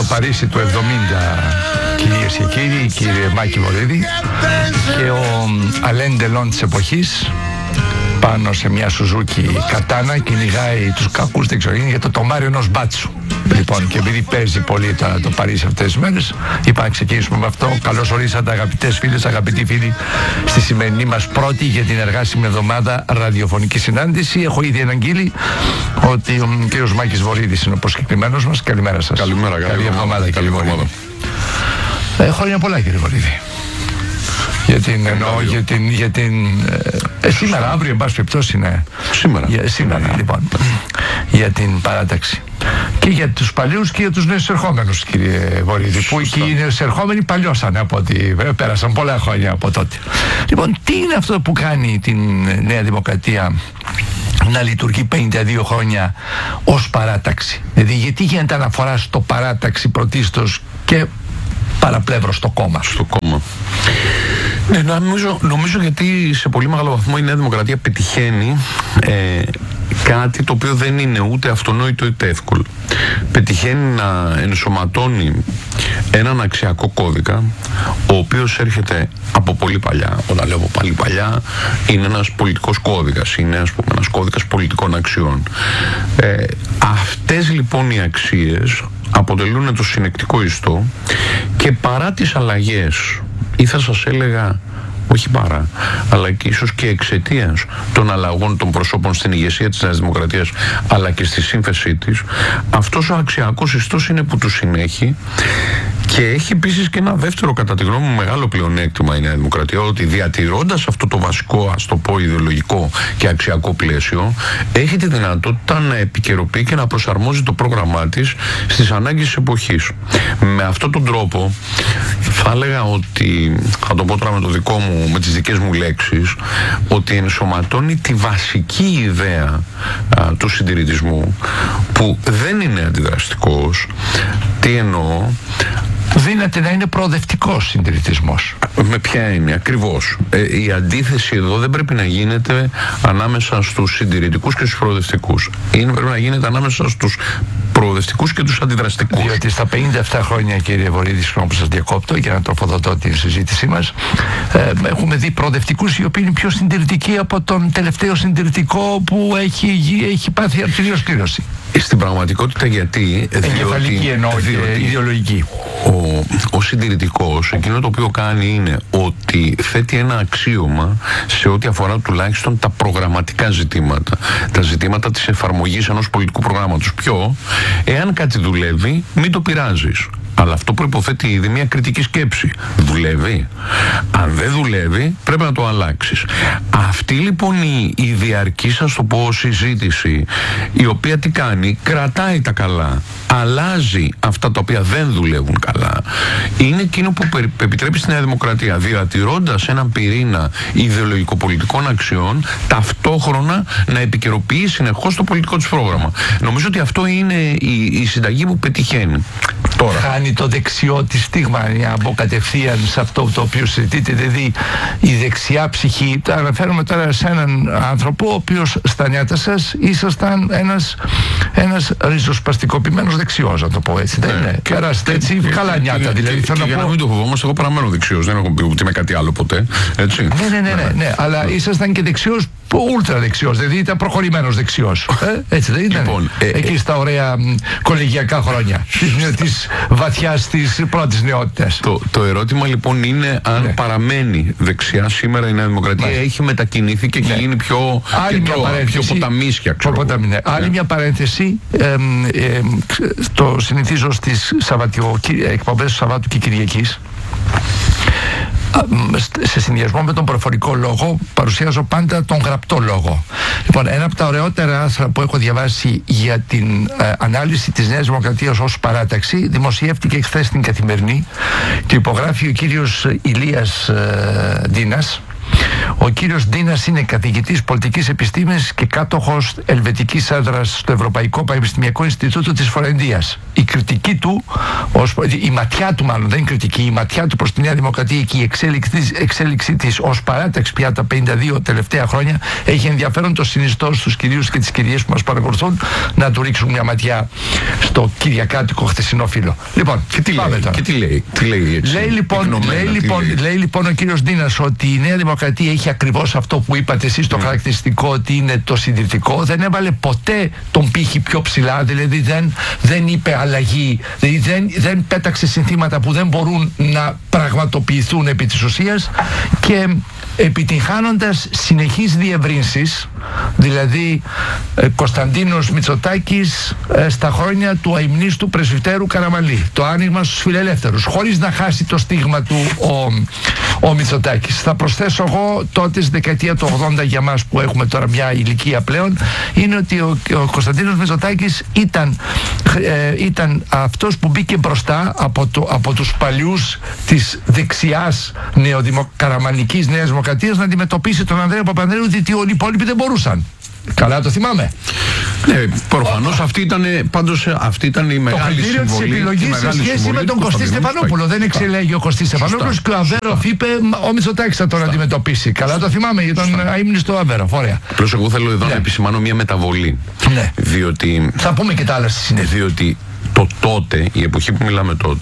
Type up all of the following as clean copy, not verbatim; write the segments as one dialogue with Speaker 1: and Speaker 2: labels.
Speaker 1: Παρίσι του 70, κυρίες και κύριοι, κύριε Μάκη Βορίδη, και ο Αλέν Ντελόν της εποχής πάνω σε μια Σουζούκι Κατάνα κυνηγάει τους κακούς, δεν ξέρω, είναι για το τομάρι ενός μπάτσου. Λοιπόν, και επειδή παίζει πολύ το Παρίσι αυτές τις μέρες, είπα να ξεκινήσουμε με αυτό. Καλώς ορίσατε, αγαπητές φίλες, αγαπητοί φίλοι, στη σημερινή μας πρώτη για την εργάσιμη εβδομάδα ραδιοφωνική συνάντηση. Έχω ήδη αναγγείλει ότι ο κύριος Μάκης Βορίδης είναι ο προσκεκλημένος μας. Καλημέρα σας.
Speaker 2: Καλημέρα,
Speaker 1: καλή εβδομάδα.
Speaker 2: Καλή εβδομάδα.
Speaker 1: Χρόνια πολλά, κύριε Βορίδη. Σήμερα, αύριο, εν πάση περιπτώσει, είναι. Σήμερα, λοιπόν. Για την παράταξη. Και για τους παλιούς και για τους νέους ερχόμενους, κύριε Βορίδη. Που εκεί οι νέους ερχόμενοι παλιώσανε από ότι πέρασαν πολλά χρόνια από τότε. Λοιπόν, τι είναι αυτό που κάνει την Νέα Δημοκρατία να λειτουργεί 52 χρόνια ως παράταξη? Δηλαδή, γιατί γίνεται αναφορά στο παράταξη πρωτίστως και παραπλεύρω στο κόμμα?
Speaker 2: Στο κόμμα. Ναι, νομίζω γιατί σε πολύ μεγάλο βαθμό η Νέα Δημοκρατία πετυχαίνει κάτι το οποίο δεν είναι ούτε αυτονόητο είτε εύκολο. Πετυχαίνει να ενσωματώνει έναν αξιακό κώδικα, ο οποίος έρχεται από πολύ παλιά. Όταν λέω από πολύ παλιά, είναι ένας πολιτικός κώδικας, είναι ένας κώδικας πολιτικών αξιών. Αυτές λοιπόν οι αξίες αποτελούν το συνεκτικό ιστό και παρά τις αλλαγές, ή θα σας έλεγα όχι παρά, αλλά και ίσως και εξαιτίας των αλλαγών των προσώπων στην ηγεσία της Νέας Δημοκρατίας, αλλά και στη σύνθεσή της, αυτός ο αξιακός ιστός είναι που του συνέχει. Και έχει επίσης και ένα δεύτερο, κατά τη γνώμη μου, μεγάλο πλεονέκτημα η Νέα Δημοκρατία, ότι διατηρώντας αυτό το βασικό, ας το πω, ιδεολογικό και αξιακό πλαίσιο, έχει τη δυνατότητα να επικαιροποιεί και να προσαρμόζει το πρόγραμμά της στις ανάγκες της εποχής. Με αυτόν τον τρόπο, θα έλεγα ότι, θα το πω τώρα με το δικό μου, με τις δικές μου λέξεις, ότι ενσωματώνει τη βασική ιδέα του συντηρητισμού, που δεν είναι αντιδραστικός. Τι εννοώ?
Speaker 1: Δύναται να είναι προοδευτικός συντηρητισμός.
Speaker 2: Με ποια έννοια? Ακριβώς. Η αντίθεση εδώ δεν πρέπει να γίνεται ανάμεσα στους συντηρητικούς και στους προοδευτικούς. Πρέπει να γίνεται ανάμεσα στους προοδευτικούς και τους αντιδραστικούς.
Speaker 1: Διότι στα 57 χρόνια, κύριε Βορίδη, συγγνώμη που σας διακόπτω για να τροφοδοτώ την συζήτησή μας, έχουμε δει προοδευτικούς οι οποίοι είναι πιο συντηρητικοί από τον τελευταίο συντηρητικό που έχει πάθει αρτηριοσκλήρωση.
Speaker 2: Στην πραγματικότητα γιατί?
Speaker 1: Εγκεφαλική εννοώ, ιδεολογική.
Speaker 2: Ο συντηρητικός εκείνο το οποίο κάνει είναι ότι θέτει ένα αξίωμα σε ό,τι αφορά τουλάχιστον τα προγραμματικά ζητήματα, τα ζητήματα της εφαρμογής ενός πολιτικού προγράμματος. Ποιο? Εάν κάτι δουλεύει, μην το πειράζεις. Αλλά αυτό προϋποθέτει ήδη μια κριτική σκέψη. Δουλεύει? Αν δεν δουλεύει, πρέπει να το αλλάξεις. Αυτή λοιπόν η διαρκή, σας το πω, συζήτηση, η οποία τι κάνει? Κρατάει τα καλά, αλλάζει αυτά τα οποία δεν δουλεύουν καλά. Είναι εκείνο που επιτρέπει στη Νέα Δημοκρατία, διατηρώντας έναν πυρήνα ιδεολογικοπολιτικών αξιών, ταυτόχρονα να επικαιροποιεί συνεχώς το πολιτικό της πρόγραμμα. Νομίζω ότι αυτό είναι η συνταγή που πετυχαίνει. Τώρα.
Speaker 1: Χάνει το δεξιό τη στίγμα, να μπω κατευθείαν σε αυτό το οποίο συζητείτε, δηλαδή η δεξιά ψυχή. Αναφέρομαι τώρα σε έναν άνθρωπο ο οποίος στα νιάτα σας ήσασταν ένας ριζοσπαστικοποιημένος δεξιός, να το πω έτσι. Δεν είναι? Περάσετε έτσι καλά νιάτα, δηλαδή.
Speaker 2: Και για να μην το φοβόμαστε, εγώ παραμένω δεξιός, δεν έχω πει ότι είμαι κάτι άλλο ποτέ. Έτσι.
Speaker 1: Ναι, αλλά ήσασταν και δεξιός, ούλτρα δεξιός, δηλαδή ήταν προχωρημένος δεξιός. Έτσι δεν ήταν?
Speaker 2: Λοιπόν,
Speaker 1: εκεί στα ωραία κολεγιακά χρόνια της βαθιάς της πρώτης νεότητας.
Speaker 2: Το ερώτημα λοιπόν είναι αν παραμένει δεξιά σήμερα η Νέα Δημοκρατία. Έχει μετακινηθεί και έχει γίνει πιο ποταμίσια, ξέρω.
Speaker 1: Άλλη μια παρένθεση. Το συνηθίζω στις εκπομπές του Σαββάτου και Κυριακής. Σε συνδυασμό με τον προφορικό λόγο παρουσιάζω πάντα τον γραπτό λόγο. Λοιπόν, ένα από τα ωραιότερα άρθρα που έχω διαβάσει για την ανάλυση της Νέας Δημοκρατίας ως παράταξη δημοσιεύτηκε χθες στην Καθημερινή και υπογράφει ο κύριος Ηλίας Ντίνας, Ο κύριος Ντίνας είναι καθηγητής πολιτικής επιστήμης και κάτοχος ελβετικής έδρας στο Ευρωπαϊκό Πανεπιστημιακό Ινστιτούτο της Φλωρεντίας. Η κριτική του, η ματιά του μάλλον, δεν είναι κριτική, η ματιά του προς τη Νέα Δημοκρατία και η εξέλιξή της ως παράταξη πια τα 52 τελευταία χρόνια έχει ενδιαφέρον. Το συνιστώ στους κυρίους και τις κυρίες που μας παρακολουθούν να του ρίξουν μια ματιά στο κυριακάτικο χθεσινό φύλλο. Λοιπόν,
Speaker 2: και τι λέει, και τι λέει έτσι,
Speaker 1: λέει λοιπόν ο κύριος Ντίνας ότι η Νέα Δημοκρατία έχει ακριβώς αυτό που είπατε εσείς, το χαρακτηριστικό ότι είναι το συντηρητικό. Δεν έβαλε ποτέ τον πύχη πιο ψηλά, δηλαδή δεν είπε αλλαγή, δηλαδή δεν πέταξε συνθήματα που δεν μπορούν να πραγματοποιηθούν επί της ουσίας, και επιτυγχάνοντας συνεχείς διευρύνσεις, δηλαδή Κωνσταντίνος Μητσοτάκης στα χρόνια του αημνίστου πρεσβυτέρου Καραμανλή, το άνοιγμα στους φιλελεύθερους, χωρίς να χάσει το στίγμα του ο Μητσοτάκης. Θα προσθέσω εγώ τότε στη δεκαετία του 80, για μας που έχουμε τώρα μια ηλικία πλέον, είναι ότι ο Κωνσταντίνος Μητσοτάκης ήταν αυτός που μπήκε μπροστά από τους παλιούς της δεξιάς καραμανλικής Νέας Δημοκρατίας να αντιμετωπίσει τον Ανδρέα Παπανδρέου, διότι όλοι οι υπόλοιποι δεν μπορούσαν. Καλά το θυμάμαι.
Speaker 2: Ναι, προφανώς αυτή ήταν η μεγάλη συμβολή. Το
Speaker 1: της επιλογής σε σχέση με τον Κωστή Στεφανόπουλο. Δεν εξελέγει ο Κωστής Στεφανόπουλος και ο Αβέροφ είπε ο Μητσοτάκης θα τον αντιμετωπίσει. Καλά το θυμάμαι, για τον αείμνηστο Αβέροφ. Ωραία.
Speaker 2: Απλώς εγώ θέλω εδώ να επισημάνω μια μεταβολή.
Speaker 1: Ναι.
Speaker 2: Διότι
Speaker 1: θα πούμε και τα άλλα στη συνέχεια.
Speaker 2: Διότι τότε, η εποχή που μιλάμε τότε,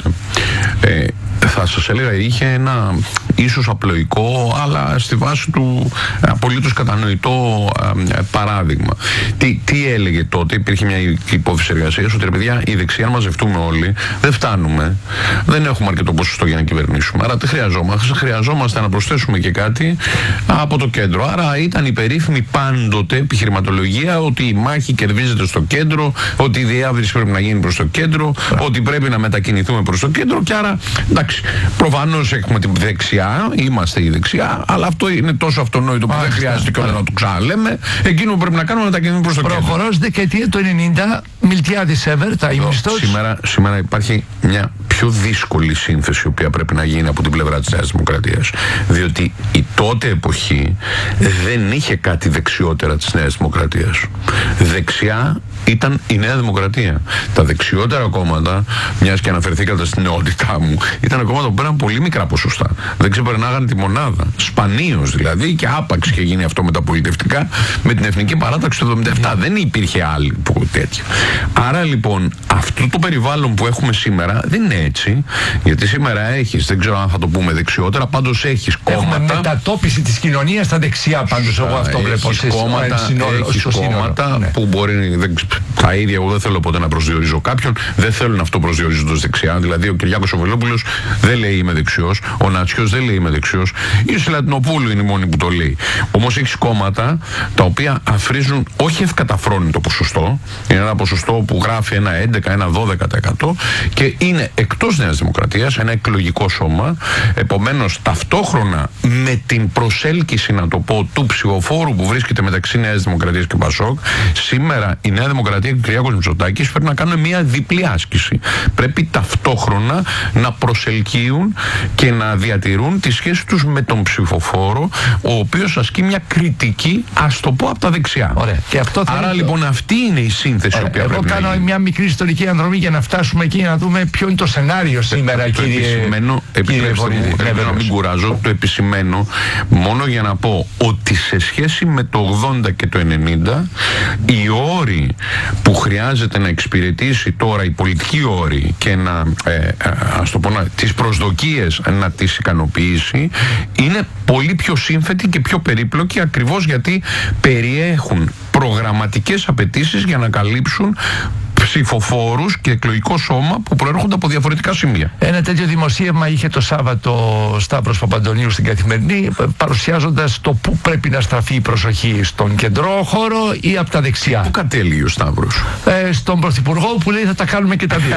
Speaker 2: θα σας έλεγα είχε ένα ίσως απλοϊκό αλλά στη βάση του απολύτως κατανοητό παράδειγμα. Τι έλεγε τότε? Υπήρχε μια υπόθεση εργασίας ότι, ρε παιδιά, η δεξιά, αν μαζευτούμε όλοι, δεν φτάνουμε, δεν έχουμε αρκετό ποσοστό για να κυβερνήσουμε, άρα τι χρειαζόμαστε να προσθέσουμε και κάτι από το κέντρο. Άρα ήταν η περίφημη πάντοτε επιχειρηματολογία ότι η μάχη κερδίζεται στο κέντρο, ότι η διάβριση πρέπει να γίνει προς το κέντρο, ότι πρέπει να μετακινηθούμε προς το κέντρο, και άρα εντάξει, προφανώς έχουμε τη δεξιά, είμαστε η δεξιά, αλλά αυτό είναι τόσο αυτονόητο που δεν χρειάζεται κιόλας να το ξαναλέμε. Εκείνο που πρέπει να κάνουμε να μετακινηθούμε προς το κέντρο.
Speaker 1: Προχωρώ στη δεκαετία του 90, Μιλτιάδης Εύερ, τα ήμιστος.
Speaker 2: Σήμερα υπάρχει μια πιο δύσκολη σύνθεση η οποία πρέπει να γίνει από την πλευρά της Νέας Δημοκρατίας. Διότι η τότε εποχή δεν είχε κάτι δεξιότερα της Νέας Δημοκρατίας. Δεξιά ήταν η Νέα Δημοκρατία. Τα δεξιότερα κόμματα, μιας και αναφερθήκατε στην νεότητά μου, ήταν κόμματα που πέραν πολύ μικρά ποσοστά. Δεν ξεπερνάγανε τη μονάδα. Σπανίως δηλαδή, και άπαξ και γίνει αυτό μεταπολιτευτικά με την Εθνική Παράταξη του 1977. Δεν υπήρχε άλλη που τέτοια. Άρα λοιπόν αυτό το περιβάλλον που έχουμε σήμερα δεν είναι έτσι. Γιατί σήμερα έχεις, δεν ξέρω αν θα το πούμε δεξιότερα, πάντως έχεις κόμματα.
Speaker 1: Έχουμε μετατόπιση της κοινωνίας στα δεξιά, πάντως εγώ αυτό βλέπω.
Speaker 2: Έχεις κόμματα που μπορεί. Τα ίδια, εγώ δεν θέλω ποτέ να προσδιορίζω κάποιον, δεν θέλουν αυτό προσδιορίζοντας δεξιά. Δηλαδή, ο Κυριάκος ο Βελόπουλος δεν λέει είμαι δεξιός, ο Νατσιός δεν λέει είμαι δεξιός, η Σλατινοπούλου είναι η μόνη που το λέει. Όμως έχεις κόμματα τα οποία αφρίζουν όχι ευκαταφρόνητο ποσοστό, είναι ένα ποσοστό που γράφει ένα 11, ένα 12% και είναι εκτός Νέας Δημοκρατίας, ένα εκλογικό σώμα. Επομένως, ταυτόχρονα με την προσέλκυση, να το πω, του ψηφοφόρου που βρίσκεται μεταξύ Νέας Δημοκρατίας και Πασόκ, σήμερα η Νέα Δημοκρατία και ο Κυριάκος Μητσοτάκης πρέπει να κάνουν μια διπλή άσκηση. Πρέπει ταυτόχρονα να προσελκύουν και να διατηρούν τη σχέση τους με τον ψηφοφόρο, ο οποίος ασκεί μια κριτική, ας το πω, από τα δεξιά.
Speaker 1: Ωραία. Και αυτό
Speaker 2: άρα λοιπόν αυτή είναι η σύνθεση.
Speaker 1: Ωραία. Εγώ κάνω μια μικρή ιστορική ανδρομή για να φτάσουμε εκεί να δούμε ποιο είναι το σενάριο σήμερα, κύριε.
Speaker 2: Επιτρέψτε μου, να μην κουράζω, το επισημαίνω μόνο για να πω ότι σε σχέση με το 80 και το 90, οι όροι που χρειάζεται να εξυπηρετήσει τώρα, η πολιτική όροι, και να, ας το πω, τις προσδοκίες να τις ικανοποιήσει, είναι πολύ πιο σύμφετοι και πιο περίπλοκοι, ακριβώς γιατί περιέχουν προγραμματικές απαιτήσεις για να καλύψουν ψηφοφόρους και εκλογικό σώμα που προέρχονται από διαφορετικά σημεία.
Speaker 1: Ένα τέτοιο δημοσίευμα είχε το Σάββατο Σταύρος Παπαντονίου στην Καθημερινή, παρουσιάζοντας το πού πρέπει να στραφεί η προσοχή, στον κεντρό χώρο ή από τα δεξιά.
Speaker 2: Πού κατέληγε ο Σταύρος?
Speaker 1: Στον Πρωθυπουργό που λέει θα τα κάνουμε και τα δύο.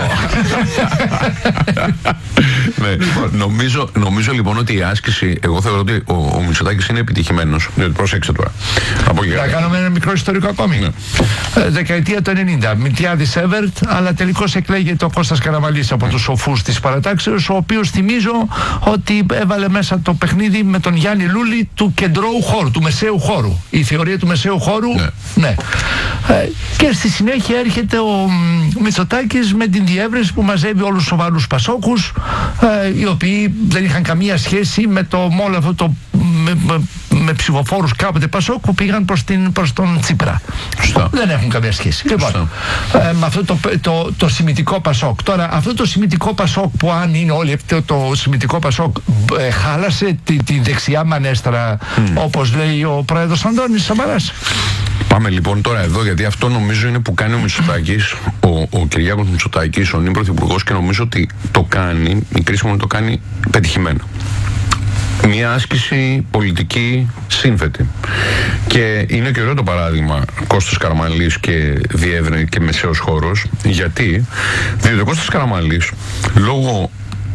Speaker 2: Ναι, νομίζω λοιπόν ότι η άσκηση, εγώ θεωρώ ότι ο Μητσοτάκης είναι επιτυχημένος. Διότι πρόσεξε τώρα.
Speaker 1: Θα κάνουμε ένα μικρό ιστορικό ακόμη. Ναι. Δεκαετία του 90, Μιλτιάδης Σέβερτ, αλλά τελικώς εκλέγεται ο Κώστας Καραμανλής από τους σοφούς της παρατάξεως, ο οποίος θυμίζω ότι έβαλε μέσα το παιχνίδι με τον Γιάννη Λούλη του κεντρώου χώρου, του μεσαίου χώρου. Η θεωρία του μεσαίου χώρου. Ναι. Και στη συνέχεια έρχεται ο Μητσοτάκης με την διεύρυνση που μαζεύει όλους τους σοβαρούς πασόκους, οι οποίοι δεν είχαν καμία σχέση με όλο αυτό με ψηφοφόρους κάποτε πασόκ που πήγαν προς τον Τσίπρα. Δεν έχουν καμία σχέση. Λοιπόν, με αυτό το σημιτικό πασόκ. Τώρα, αυτό το σημιτικό πασόκ που αν είναι όλοι το σημιτικό πασόκ χάλασε τη δεξιά μανέστρα, όπως λέει ο πρόεδρος Αντώνης Σαμαράς.
Speaker 2: Πάμε λοιπόν τώρα εδώ, γιατί αυτό νομίζω είναι που κάνει ο Μητσοτάκης, ο Κυριάκος Μητσοτάκης, ο νυν πρωθυπουργός, και νομίζω ότι το κάνει, η κρίση μου το κάνει πετυχημένα. Μια άσκηση πολιτική σύνθετη. Και είναι και ωραίο το παράδειγμα Κώστας Καραμανλής και διεύρυνση και μεσαίος χώρος. Γιατί? Διότι ο Κώστας Καραμανλής, λόγω,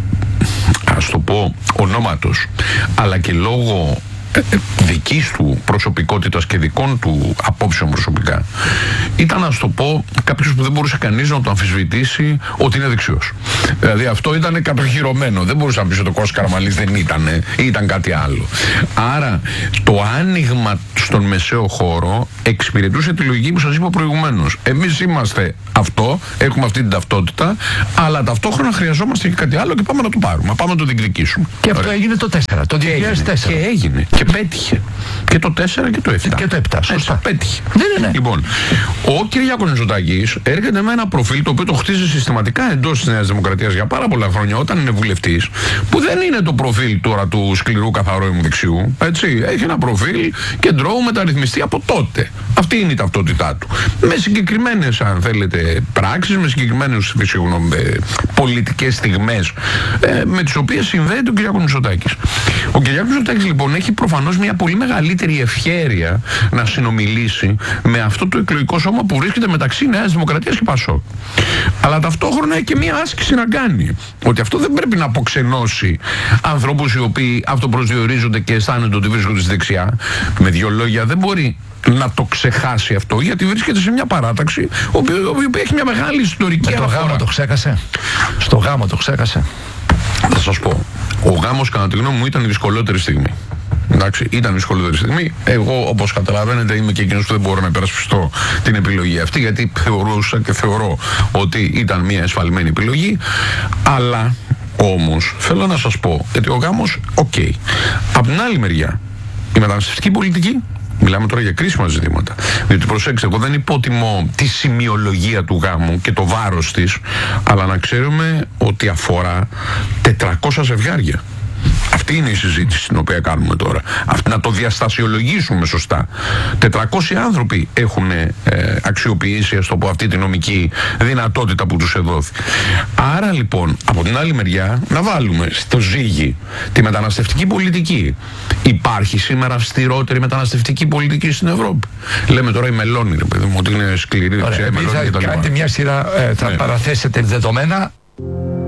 Speaker 2: ας το πω, ονόματος, αλλά και λόγω δικής του προσωπικότητας και δικών του απόψεων προσωπικά, ήταν, να το πω, κάποιος που δεν μπορούσε κανείς να το αμφισβητήσει ότι είναι δεξιός. Δηλαδή αυτό ήταν κατοχυρωμένο. Δεν μπορούσε να πει ότι ο Κώστας Καραμανλής δεν ήταν κάτι άλλο. Άρα το άνοιγμα στον μεσαίο χώρο εξυπηρετούσε τη λογική που σας είπα προηγουμένως. Εμείς είμαστε αυτό, έχουμε αυτή την ταυτότητα, αλλά ταυτόχρονα χρειαζόμαστε και κάτι άλλο και πάμε να το πάρουμε, πάμε να το διεκδικήσουμε.
Speaker 1: Και αυτό έγινε το 4, το 2004.
Speaker 2: Και έγινε. Και πέτυχε. Και το 4 και το 7.
Speaker 1: Και το 7, σωστά.
Speaker 2: Πέτυχε.
Speaker 1: Ναι.
Speaker 2: Λοιπόν, ο Κυριάκος Μητσοτάκης έρχεται με ένα προφίλ το οποίο το χτίζει συστηματικά εντός της Νέας Δημοκρατίας για πάρα πολλά χρόνια όταν είναι βουλευτής, που δεν είναι το προφίλ τώρα του σκληρού καθαρόιμου δεξιού. Έτσι. Έχει ένα προφίλ κεντρώου μεταρρυθμιστή από τότε. Αυτή είναι η ταυτότητά του. Με συγκεκριμένες, αν θέλετε, πράξεις, με συγκεκριμένες πολιτικές στιγμές, με τις οποίες συνδέεται ο Κυριάκος Μητσοτάκης. Ο Κυριάκος Μητσοτάκης λοιπόν έχει προφανώς μια πολύ μεγαλύτερη ευχέρεια να συνομιλήσει με αυτό το εκλογικό σώμα που βρίσκεται μεταξύ Νέας Δημοκρατίας και Πασόκ. Αλλά ταυτόχρονα έχει και μια άσκηση να κάνει. Ότι αυτό δεν πρέπει να αποξενώσει ανθρώπους οι οποίοι αυτοπροσδιορίζονται και αισθάνονται ότι βρίσκονται στη δεξιά. Με δύο λόγια, δεν μπορεί να το ξεχάσει αυτό, γιατί βρίσκεται σε μια παράταξη η οποία έχει μια μεγάλη ιστορική αναφορά.
Speaker 1: Το γάμο το ξέχασε. Στο γάμο το ξέχασε.
Speaker 2: Θα σας πω, ο γάμος κατά τη γνώμη μου ήταν η δυσκολότερη στιγμή. Εντάξει, ήταν η δυσκολότερη στιγμή. Εγώ, όπως καταλαβαίνετε, είμαι και εκείνος που δεν μπορώ να υπερασπιστώ την επιλογή αυτή, γιατί θεωρούσα και θεωρώ ότι ήταν μια εσφαλμένη επιλογή. Αλλά όμως θέλω να σας πω ότι ο γάμος, οκ. Απ' την άλλη μεριά, η μεταναστευτική πολιτική, μιλάμε τώρα για κρίσιμα ζητήματα. Διότι προσέξτε, εγώ δεν υποτιμώ τη σημειολογία του γάμου και το βάρος της, αλλά να ξέρουμε ότι αφορά 400 ζευγάρια. Αυτή είναι η συζήτηση την οποία κάνουμε τώρα. Να το διαστασιολογήσουμε σωστά. 400 άνθρωποι έχουν αξιοποιήσει, ας το πω, αυτή τη νομική δυνατότητα που τους εδόθη. Άρα λοιπόν, από την άλλη μεριά, να βάλουμε στο ζύγι τη μεταναστευτική πολιτική. Υπάρχει σήμερα αυστηρότερη μεταναστευτική πολιτική στην Ευρώπη? Λέμε τώρα η Μελώνη, παιδί μου, ότι είναι σκληρή.
Speaker 1: Κάντε μια σειρά, θα παραθέσετε δεδομένα.